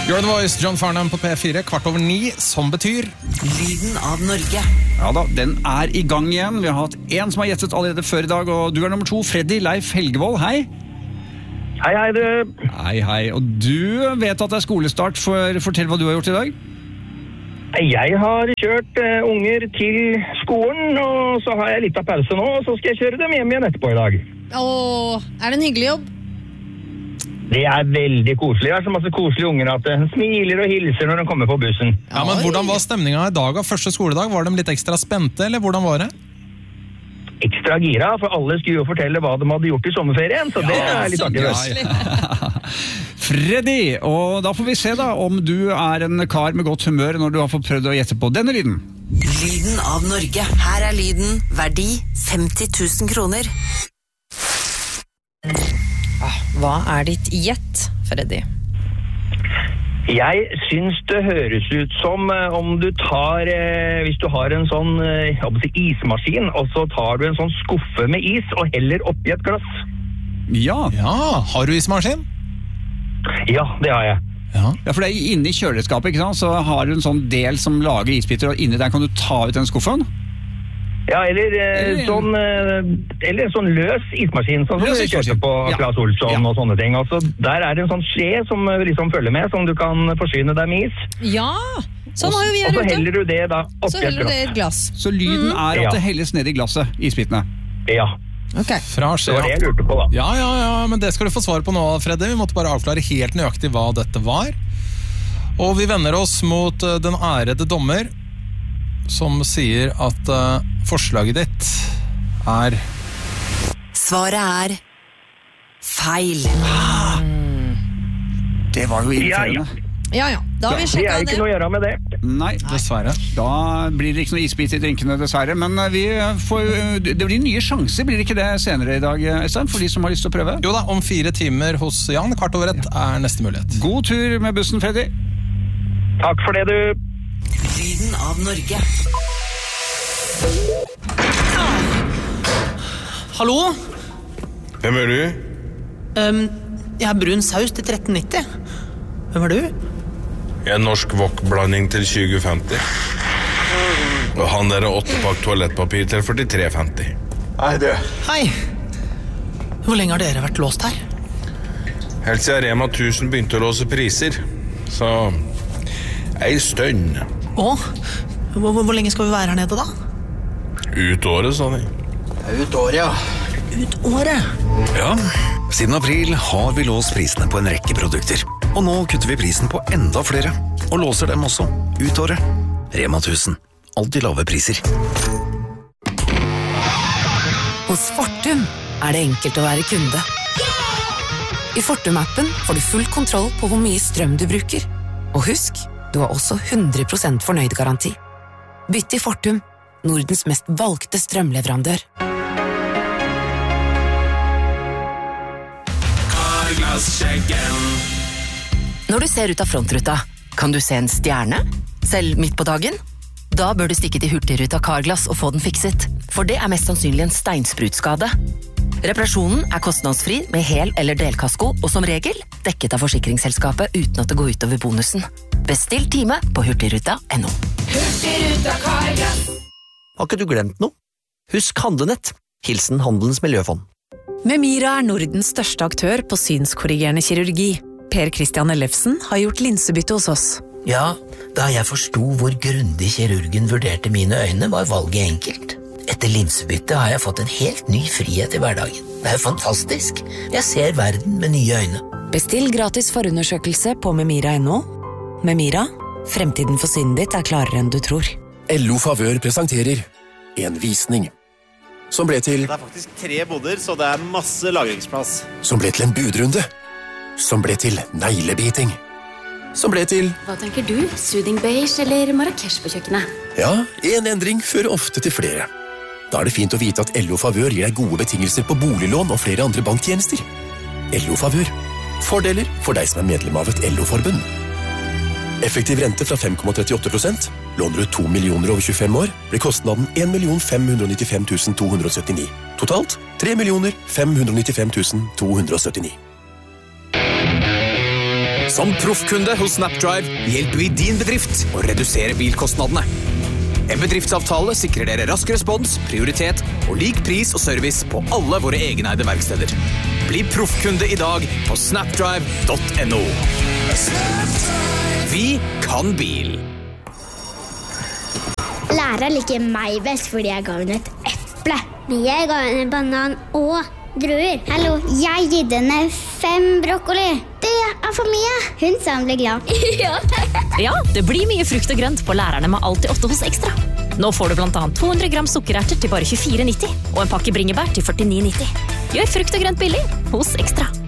You're the Voice, John Farnham på P4, 8:15, som betyr Lyden av Norge. Ja da, den I gang igjen. Vi har hatt en som har gjettet allerede før I dag, og du nummer 2, Freddy Leif Helgevold. Hei. Hei, du. Hei. Og du vet at det skolestart, fortell hva du har gjort I dag. Jeg har kjørt unger til skolen, og så har jeg litt av pause nå, og så skal jeg kjøre dem hjem igjen etterpå I dag. Åh, det en hyggelig jobb? Det veldig koselig. Det så masse koselige unger at de smiler og hilser når de kommer på bussen. Ja, men hvordan var stemningen I dag av første skoledag? Var de litt ekstra spente, eller hvordan var det? Ekstra gira, for alle skulle jo fortelle hva de hadde gjort I sommerferien, så det litt artig. Freddy, og da får vi se da om du en kar med godt humør når du har fått prøvd å gjette på denne lyden. Lyden av Norge. Her lyden, verdi 50 000 kroner. Hva ditt gjett, Freddy? Jeg synes det høres ut som om du tar, hvis du har en sånn ismaskin, og så tar du en sånn skuffe med is og heller oppi et glass. Ja, har du ismaskin? Ja, det har jeg. Ja, for det inne I kjøleskapet, ikke sant? Så har du en sånn del som lager isbiter, og inni der kan du ta ut den skuffen. Ja, eller sånn løs ismaskin, sånn som du kjøper på Claes Olsson og sånne ting. Altså, der det en sånn skje som liksom følger med, som du kan forsyne deg med is. Ja, sånn har jo vi her ute. Og så heller du det da oppi et glass. Så lyden at det helles ned I glasset, isbitene? Ja. Okay. Fra Skjea. Det var det jeg lurte på da. Ja, men det skal du få svar på nå, Freddy. Vi måtte bare avklare helt nøyaktig hva dette var. Og vi vender oss mot den ærede dommer, som sier at forslaget ditt Svaret feil. Det var jo irriterende. Ja, da har vi sjekket det. Det ikke noe å gjøre med det. Nei, dessverre. Da blir det ikke noe isbit I drinkene, dessverre. Men det blir nye sjanser, blir det ikke det senere I dag, Øystein, for de som har lyst til å prøve? Jo da, om 4 timer hos Jan, 8:15 neste mulighet. God tur med bussen, Freddy. Takk for det, du. Lyden av Norge. Hallo? Hvem du? Jeg brun saus til 13,90. Hvem du? Jeg norsk wok-blanding til 20,50. Og han 8-pakk toalettpapir til 43,50. Hei, du. Hei. Hvor lenge har dere vært låst her? Helt siden Rema 1000 begynte å låse priser. Så ei stønn. Hvor lenge skal vi være her nede da? Ut året, sa de. Ut året, ja. Ut året? Ja, siden april har vi låst prisene på en rekke produkter. Og nå kutter vi prisen på enda flere, og låser dem også ut året. Rema 1000. Alltid lave priser. Hos Fortum det enkelt å være kunde. I Fortum-appen får du full kontroll på hvor mye strøm du bruker. Og husk, du har også 100% fornøyd-garanti. Bytt til Fortum, Nordens mest valgte strømleverandør. Når du ser ut av frontruta, kan du se en stjerne, selv midt på dagen? Da bør du stikke til Hurtigruta Carglass og få den fikset, for det mest sannsynlig en steinsprutskade. Reparasjonen kostnadsfri med hel- eller delkasko, og som regel dekket av forsikringsselskapet uten at det går ut over bonusen. Bestill time på hurtigruta.no. Hurtigruta Carglass. Har ikke du glemt noe? Husk Handlenett. Hilsen Handelens Miljøfond. Memira Nordens største aktør på synskorrigerende kirurgi. Per Christian Ellefsen har gjort linsebytte hos oss. Ja, da jeg forstod hvor grundig kirurgen vurderte mine øyne, var valget enkelt. Etter linsebytte har jeg fått en helt ny frihet I hverdagen. Det jo fantastisk. Jeg ser verden med nye øyne. Bestill gratis forundersøkelse på memira.no. Memira, fremtiden for synet ditt klarere enn du tror. LO Favør presenterer en visning som ble til Det faktisk 3 boder, så det masse lagringsplass. Som ble til en budrunde. Som ble til neglebiting. Som ble til Hva tenker du? Soothing beige eller Marrakesh på kjøkkenet? Ja, en endring fører ofte til flere. Da det fint å vite at LO Favør gir deg gode betingelser på boliglån og flere andre banktjenester. LO Favør. Fordeler for deg som medlem av et LO-forbund. Effektiv rente fra 5,38%. Låner du 2 millioner over 25 år, blir kostnaden 1 595 279. Totalt 3 595 279. Som proffkunde hos Snapdrive hjelper vi din bedrift å redusere bilkostnadene. En bedriftsavtale sikrer dere rask respons, prioritet og lik pris og service på alle våre egeneide verksteder. Bli proffkunde i dag på snapdrive.no. Vi kan bil. Læreren liker meg best fordi jeg ga henne et eple. Men jeg ga henne en banan og druer. Hallo, jeg gitt henne 5 brokkoli. Det er for mye. Hun sa hun ble glad. Ja, det blir mye frukt og grønt på lærerne med Alltid 8 hos Ekstra. Nå får du blant annet 200 gram sukkererter til bare 24,90 og en pakke bringebær til 49,90. Gjør frukt og grønt billig hos Ekstra.